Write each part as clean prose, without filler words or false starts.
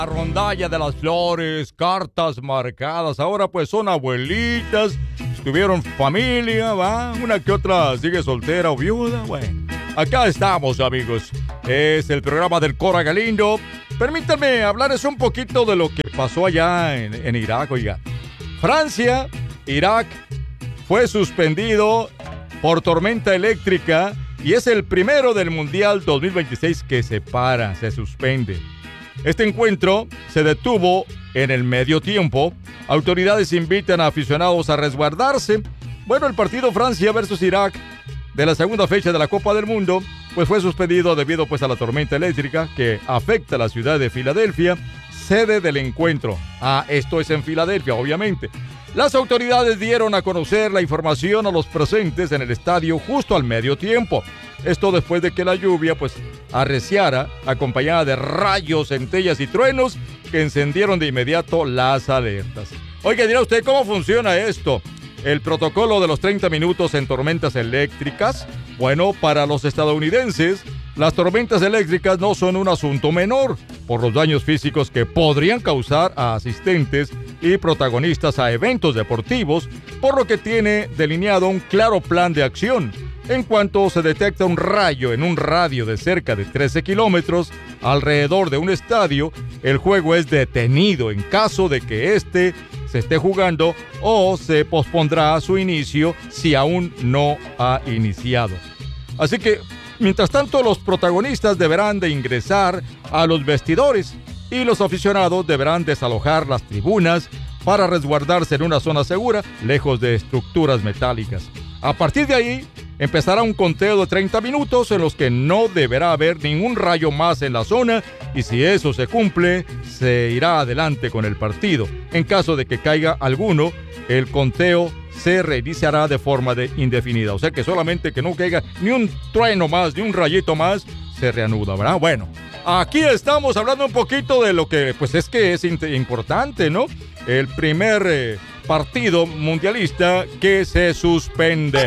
La rondalla de las flores, cartas marcadas, ahora pues son abuelitas, tuvieron familia, va, una que otra sigue soltera o viuda, bueno. Acá estamos, amigos, es el programa del Cora Galindo. Permítanme hablarles un poquito de lo que pasó allá en Irak, oiga. Francia, Irak, fue suspendido por tormenta eléctrica y es el primero del Mundial 2026 que se suspende. Este encuentro se detuvo en el medio tiempo. Autoridades invitan a aficionados a resguardarse. Bueno, el partido Francia versus Irak de la segunda fecha de la Copa del Mundo pues fue suspendido debido pues a la tormenta eléctrica que afecta a la ciudad de Filadelfia, sede del encuentro. Esto es en Filadelfia, obviamente. Las autoridades dieron a conocer la información a los presentes en el estadio justo al medio tiempo. Esto después de que la lluvia pues arreciara, acompañada de rayos, centellas y truenos que encendieron de inmediato las alertas. Oiga, dirá usted, ¿cómo funciona esto? El protocolo de los 30 minutos en tormentas eléctricas. Bueno, para los estadounidenses, las tormentas eléctricas no son un asunto menor por los daños físicos que podrían causar a asistentes y protagonistas a eventos deportivos, por lo que tiene delineado un claro plan de acción. En cuanto se detecta un rayo en un radio de cerca de 13 kilómetros alrededor de un estadio, el juego es detenido en caso de que se esté jugando o se pospondrá su inicio si aún no ha iniciado. Así que, mientras tanto, los protagonistas deberán de ingresar a los vestidores y los aficionados deberán desalojar las tribunas para resguardarse en una zona segura, lejos de estructuras metálicas. A partir de ahí, empezará un conteo de 30 minutos en los que no deberá haber ningún rayo más en la zona y si eso se cumple, se irá adelante con el partido. En caso de que caiga alguno, el conteo se reiniciará de forma indefinida. O sea que solamente que no caiga ni un trueno más, ni un rayito más, se reanuda, ¿verdad? Bueno, aquí estamos hablando un poquito de lo que pues es que es importante, ¿no? El primer partido mundialista que se suspende.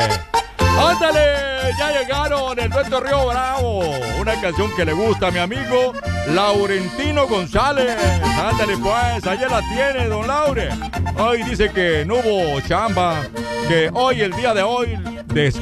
¡Ándale! Ya llegaron el dueto Río Bravo. Una canción que le gusta a mi amigo Laurentino González. Ándale pues, allá la tiene, don Laure. Hoy dice que no hubo chamba, que hoy, el día de hoy,